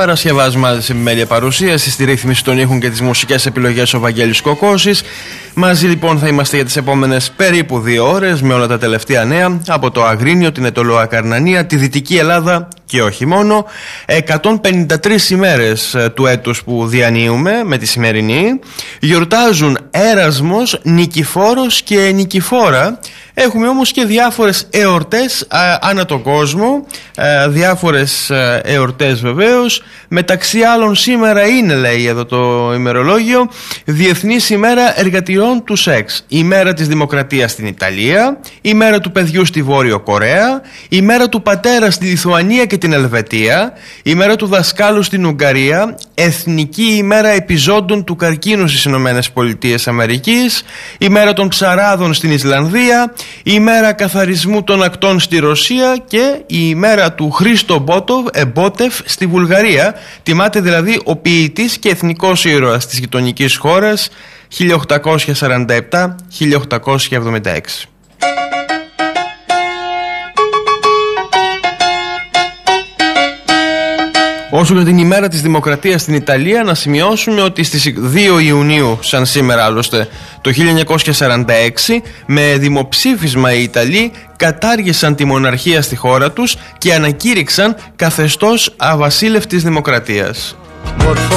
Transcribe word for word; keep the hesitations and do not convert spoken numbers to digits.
Παρασκευάς μαζί σε επιμέλεια παρουσίαση, στη ρύθμιση των ήχων και τις μουσικές επιλογές ο Βαγγέλης Κοκώσης. Μαζί λοιπόν θα είμαστε για τις επόμενες περίπου δύο ώρες με όλα τα τελευταία νέα από το Αγρίνιο, την Ετωλοα Καρνανία, τη Δυτική Ελλάδα και όχι μόνο. εκατόν πενήντα τρεις ημέρες του έτους που διανύουμε με τη σημερινή. Γιορτάζουν Έρασμος, Νικηφόρος και Νικηφόρα. Έχουμε όμως και διάφορες εορτές α, ανά τον κόσμο, α, διάφορες α, εορτές βεβαίως. Μεταξύ άλλων σήμερα είναι, λέει εδώ το ημερολόγιο, Διεθνής ημέρα εργατιών του σεξ, η μέρα της δημοκρατίας στην Ιταλία, η μέρα του παιδιού στη Βόρειο Κορέα, η μέρα του πατέρα στη Λιθουανία και την Ελβετία, η μέρα του δασκάλου στην Ουγγαρία, Εθνική ημέρα επιζώντων του καρκίνου στις Ηνωμένες Πολιτείες Αμερικής, η μέρα των ψαράδων στην Ισλανδία, η ημέρα καθαρισμού των ακτών στη Ρωσία και η ημέρα του Χρήστο Μπότοβ, Εμπότεφ στη Βουλγαρία. Τιμάται δηλαδή ο ποιητής και εθνικός ήρωας της γειτονικής χώρας χίλια οκτακόσια σαράντα επτά με χίλια οκτακόσια εβδομήντα έξι. Όσο για την ημέρα της Δημοκρατίας στην Ιταλία, να σημειώσουμε ότι στις δύο Ιουνίου, σαν σήμερα άλλωστε, το χίλια εννιακόσια σαράντα έξι, με δημοψήφισμα οι Ιταλοί κατάργησαν τη μοναρχία στη χώρα τους και ανακήρυξαν καθεστώς αβασίλευτης δημοκρατίας.